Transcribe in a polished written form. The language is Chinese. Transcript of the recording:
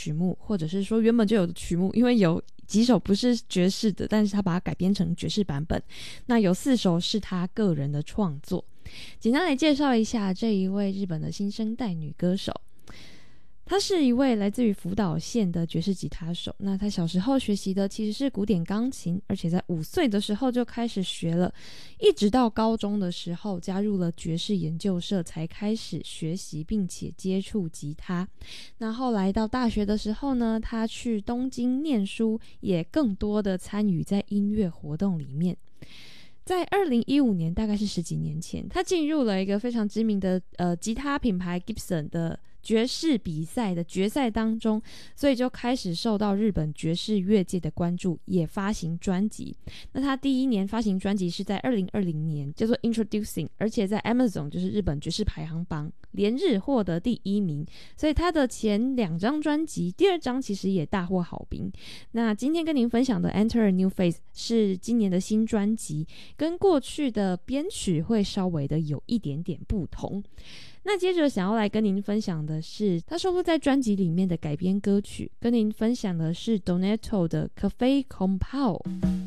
曲目，或者是说原本就有的曲目，因为有几首不是爵士的，但是他把它改编成爵士版本，那有4首是他个人的创作。简单来介绍一下这一位日本的新生代女歌手，她是一位来自于福岛县的爵士吉他手。那她小时候学习的其实是古典钢琴，而且在5岁的时候就开始学了，一直到高中的时候加入了爵士研究社才开始学习并且接触吉他。那后来到大学的时候呢，她去东京念书，也更多的参与在音乐活动里面。在2015年，大概是10几年前，他进入了一个非常知名的吉他品牌 Gibson 的爵士比赛的决赛当中，所以就开始受到日本爵士乐界的关注，也发行专辑。那他第一年发行专辑是在2020年，叫做 Introducing， 而且在 Amazon 就是日本爵士排行榜连日获得第1名，所以他的前2张专辑，第2张其实也大获好评。那今天跟您分享的 Enter a New Phase 是今年的新专辑，跟过去的编曲会稍微的有一点点不同。那接着想要来跟您分享的是他收录在专辑里面的改编歌曲，跟您分享的是 Donato 的 Cafe Compao。